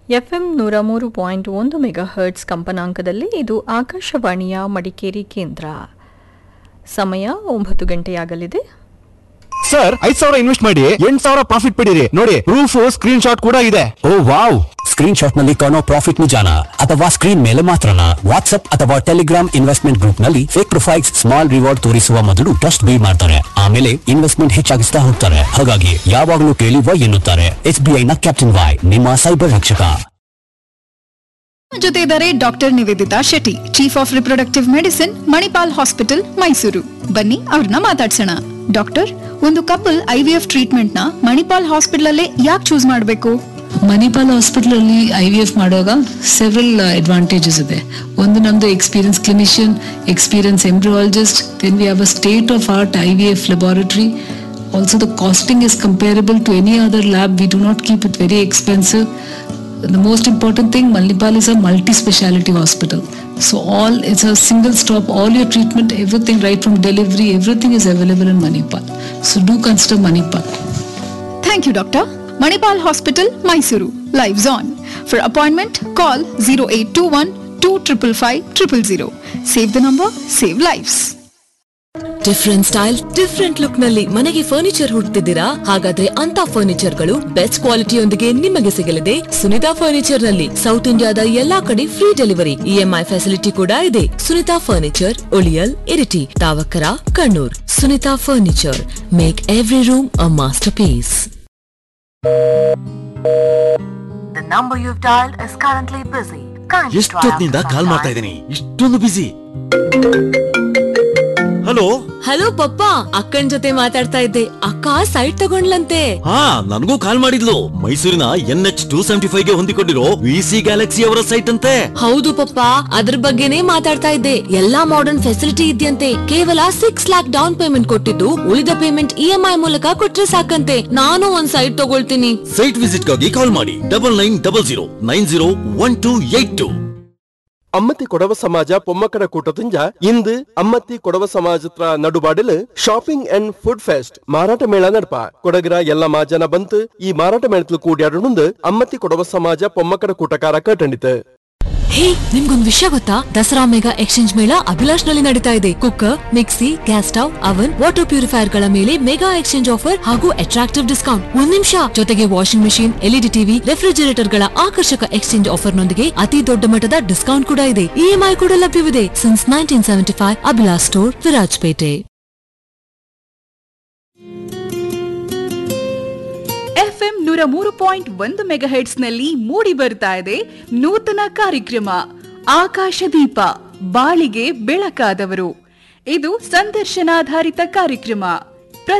FM 103.1 megahertz ಕಂಪನಾಂಕದಲ್ಲಿ ಇದು ಆಕಾಶವಾಣಿಯ ಮಡಿಕೇರಿ ಕೇಂದ್ರ. ಸಮಯ 9 ಗಂಟೆಯಾಗಲಿದೆ. ಸರ್, 5,000 ಇನ್ವೆಸ್ಟ್ ಮಾಡಿ 8,000 ಪ್ರಾಫಿಟ್ ಪಡೀರಿ. ನೋಡಿ, ಪ್ರೂಫ್ ಸ್ಕ್ರೀನ್ ಶಾಟ್ ಕೂಡ ಇದೆ. ಓ ವಾವ್! ಸ್ಕ್ರೀನ್ ಶಾಟ್ ನಲ್ಲಿ ಕಾಣೋ ಪ್ರಾಫಿಟ್ ನಿಜಾನ ಅಥವಾ ಸ್ಕ್ರೀನ್ ಮೇಲೆ ಮಾತ್ರನಾ? ವಾಟ್ಸ್ಆಪ್ ಅಥವಾ ಟೆಲಿಗ್ರಾಮ್ ಇನ್ವೆಸ್ಟ್ಮೆಂಟ್ ಗ್ರೂಪ್ ನಲ್ಲಿ ಫೇಕ್ ಪ್ರೊಫೈಲ್ಸ್ ಸ್ಮಾಲ್ ರಿವಾರ್ಡ್ ತೋರಿಸುವ ಮೊದಲು ಟ್ರಸ್ಟ್ ಬಿಲ್ಡ್ ಮಾಡ್ತಾರೆ, ಆಮೇಲೆ ಇನ್ವೆಸ್ಟ್ಮೆಂಟ್ ಹೆಚ್ಚಾಗಿಸ್ತಾ ಹೋಗ್ತಾರೆ. ಹಾಗಾಗಿ ಯಾವಾಗಲೂ ಕೇಳಿ ವೈ ಎನ್ನುತ್ತಾರೆ. SBI ನ ಕ್ಯಾಪ್ಟನ್ ವೈ, ನಿಮ್ಮ ಸೈಬರ್ ರಕ್ಷಕ. ಜೊತೆ ಇದ್ದಾರೆ doctor Nivedita Shetty, chief of reproductive medicine, Manipal hospital, Mysuru. ಬನ್ನಿ ಅವ್ರನ್ನ ಮಾತಾಡ್ಸೋಣ. ಡಾಕ್ಟರ್, ಒಂದು ಕಪಲ್ IVF ಟ್ರೀಟ್ಮೆಂಟ್ ನ ಮಣಿಪಾಲ್ ಹಾಸ್ಪಿಟಲ್ ಅಲ್ಲೇ ಯಾಕೆ ಚೂಸ್ ಮಾಡಬೇಕು? ಮಣಿಪಾಲ್ ಹಾಸ್ಪಿಟಲ್ ಅಲ್ಲಿ IVF ಮಾಡುವಾಗ ಸೆವೆರಲ್ ಅಡ್ವಾಂಟೇಜಸ್ ಇದೆ. ಒಂದು, ನಮ್ದು experience clinician, experience embryologist, then we have a state of art IVF laboratory. Also the costing is comparable to any other lab. We do not keep it very expensive. The most important thing, Manipal is a multi-speciality hospital. So it's a single stop, all your treatment, everything right from delivery, everything is available in Manipal. So do consider Manipal. Thank you, Doctor. Manipal Hospital, Mysuru. Lives on. For appointment, call 0821 255 000. Save the number, save lives. Different style, different look ನಲ್ಲಿ ಮನೆಗೆ furniture ಹುಡುಕ್ತಿದ್ದೀರಾ? ಹಾಗಾದ್ರೆ ಅಂತ furniture ಗಳು best ಕ್ವಾಲಿಟಿಯೊಂದಿಗೆ ನಿಮಗೆ ಸಿಗಲಿದೆ Sunita furniture ನಲ್ಲಿ. South ಇಂಡಿಯಾದ ಎಲ್ಲಾ ಕಡೆ ಫ್ರೀ ಡೆಲಿವರಿ, EMI ಫೆಸಿಲಿಟಿ ಕೂಡ ಇದೆ. Sunita furniture, ಉಳಿಯಲ್, Iritty, ತಾವಕರ, Kannur. Sunita furniture, make every room a master piece. The number you've dialed is currently busy. ಎಷ್ಟೊತ್ತಿನಿಂದ ಕಾಲ್ ಮಾಡ್ತಾ ಇದ್ದೀನಿ, ಇಷ್ಟೊಂದು ಬಿಸಿ. ಹಲೋ ಹಲೋ ಪಪ್ಪ, ಅಕ್ಕನ್ ಜೊತೆ ಮಾತಾಡ್ತಾ ಇದ್ದೆ. ಅಕ್ಕ ಸೈಟ್ ತಗೊಂಡ್ಲಂತೆ. ಹಾ, ನನಗೂ ಕಾಲ್ ಮಾಡಿದ್ಲು. ಮೈಸೂರಿನ NH275 ಗೆ ಹೊಂದಿಕೊಂಡಿರೋ VC ಗ್ಯಾಲಕ್ಸಿ ಅವರ ಸೈಟ್ ಅಂತೆ. ಹೌದು ಪಪ್ಪ, ಅದ್ರ ಬಗ್ಗೆನೇ ಮಾತಾಡ್ತಾ ಇದ್ದೆ. ಎಲ್ಲಾ ಮಾಡರ್ನ್ ಫೆಸಿಲಿಟಿ ಇದೆಯಂತೆ. ಕೇವಲ 6 lakhs ಡೌನ್ ಪೇಮೆಂಟ್ ಕೊಟ್ಟಿದ್ದು, ಉಳಿದ ಪೇಮೆಂಟ್ EMI ಮೂಲಕ ಕೊಟ್ರೆ ಸಾಕಂತೆ. ನಾನು ಒಂದ್ ಸೈಟ್ ತಗೊಳ್ತೀನಿ. ಸೈಟ್ ವಿಸಿಟ್ ಗಾಗಿ ಕಾಲ್ ಮಾಡಿ 9900 901282. ಅಮ್ಮತ್ತಿ ಕೊಡವ ಸಮಾಜ ಪೊಮ್ಮಕ್ಕಡ ಕೂಟದಿಂದ ಇಂದು Ammathi Kodava ಸಮಾಜತ್ರ ನಡುಬಾಡಿಲು shopping and food fest ಮಾರಾಟ ಮೇಳ ನಡಪ. ಕೊಡಗಿರ ಎಲ್ಲ ಮಾಜನ ಬಂತು ಈ ಮಾರಾಟ ಮೇಳತ್ಲು ಕೂಡ್ಯಾಡುಂದು ಅಮ್ಮತ್ತಿ ಕೊಡವ ಸಮಾಜ ಪೊಮ್ಮಕ್ಕಡ ಕೂಟಕಾರ ಕಟ್ಟಂಡಿತು. ಹೇ, ನಿಮ್ಗೊಂದ್ ವಿಷಯ ಗೊತ್ತಾ? ದಸರಾ ಮೆಗಾ ಎಕ್ಸ್ಚೇಂಜ್ ಮೇಳ ಅಭಿಲಾಷ್ ನಲ್ಲಿ ನಡೀತಾ ಇದೆ. ಕುಕ್ಕರ್, ಮಿಕ್ಸಿ, ಗ್ಯಾಸ್ ಸ್ಟವ್, ಅವನ್, ವಾಟರ್ ಪ್ಯೂರಿಫೈಯರ್ ಗಳ ಮೇಲೆ ಮೆಗಾ ಎಕ್ಸ್ಚೇಂಜ್ ಆಫರ್ ಹಾಗೂ ಅಟ್ರಾಕ್ಟಿವ್ ಡಿಸ್ಕೌಂಟ್. ಒಂದ್ ನಿಮಿಷ, ಜೊತೆಗೆ washing machine, LED TV, refrigerator ಗಳ ಆಕರ್ಷಕ ಎಕ್ಸ್ಚೇಂಜ್ ಆಫರ್ ನೊಂದಿಗೆ ಅತಿ ದೊಡ್ಡ ಮಟ್ಟದ ಡಿಸ್ಕೌಂಟ್ ಕೂಡ ಇದೆ. EMI ಕೂಡ ಲಭ್ಯವಿದೆ. Since 1975 Abhilash store, Virajpet. FM 103.1 megahertz ನಲ್ಲಿ ಮೂಡಿ ಬರ್ತಾ ಇದೆ ನೂತನ ಕಾರ್ಯಕ್ರಮ ಆಕಾಶದೀಪ, ಬಾಳಿಗೆ ಬೆಳಕಾದವರು. ಇದು ಸಂದರ್ಶನಾಧಾರಿತ ಕಾರ್ಯಕ್ರಮ.